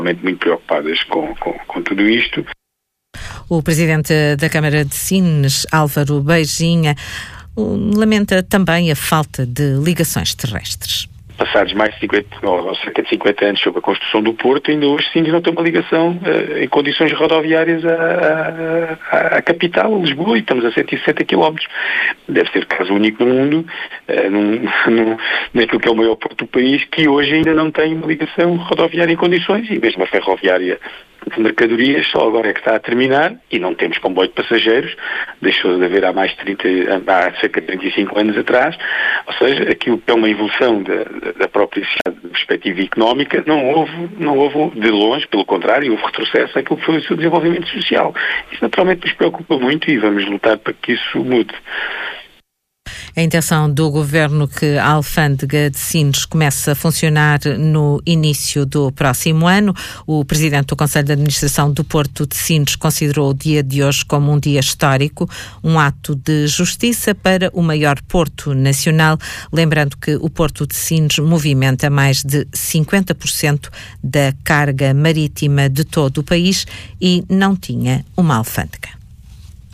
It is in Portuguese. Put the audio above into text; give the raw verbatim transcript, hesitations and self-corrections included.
muito preocupadas com, com, com tudo isto. O presidente da Câmara de Sines, Álvaro Beijinha, lamenta também a falta de ligações terrestres. Passados mais de cinquenta, ou cerca de cinquenta anos sobre a construção do Porto, ainda hoje Sines não tem uma ligação uh, em condições rodoviárias à, à, à capital, a Lisboa, e estamos a cento e sessenta quilómetros. Deve ser caso único no mundo, uh, num, num, naquilo que é o maior porto do país, que hoje ainda não tem uma ligação rodoviária em condições, e mesmo a ferroviária de mercadorias só agora é que está a terminar, e não temos comboio de passageiros, deixou de haver há mais de trinta, há cerca de trinta e cinco anos atrás, ou seja, aquilo que é uma evolução da, da própria perspectiva económica, não houve, não houve de longe, pelo contrário, houve retrocesso àquilo que foi o seu desenvolvimento social. Isso naturalmente nos preocupa muito e vamos lutar para que isso mude. A intenção do Governo que a Alfândega de Sines comece a funcionar no início do próximo ano. O Presidente do Conselho de Administração do Porto de Sines considerou o dia de hoje como um dia histórico, um ato de justiça para o maior porto nacional, lembrando que o Porto de Sines movimenta mais de cinquenta por cento da carga marítima de todo o país e não tinha uma alfândega.